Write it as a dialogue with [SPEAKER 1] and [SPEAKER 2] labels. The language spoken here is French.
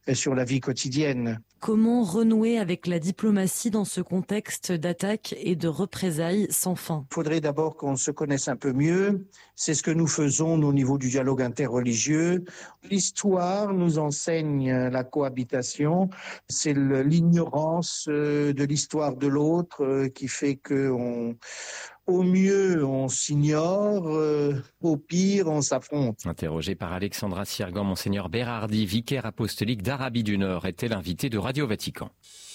[SPEAKER 1] sur la vie quotidienne.
[SPEAKER 2] Comment renouer avec la diplomatie dans ce contexte d'attaques et de représailles sans fin ?
[SPEAKER 1] Il faudrait d'abord qu'on se connaisse un peu mieux. C'est ce que nous faisons au niveau du dialogue interreligieux. L'histoire nous enseigne la cohabitation. C'est l'ignorance de l'histoire de l'autre qui fait que au mieux, on s'ignore, au pire, on s'affronte.
[SPEAKER 3] Interrogé par Alexandra Sirgan, Monseigneur Berardi, vicaire apostolique d'Arabie du Nord, était l'invité de Radio Vatican.